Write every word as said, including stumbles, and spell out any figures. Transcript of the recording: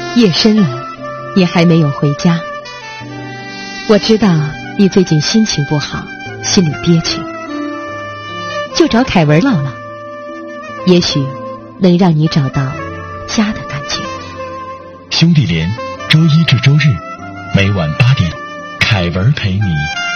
夜深了，你还没有回家。我知道你最近心情不好，心里憋屈，就找凯文唠唠，也许能让你找到家的感觉。 兄弟连，周一至周日每晚八点，凯文陪你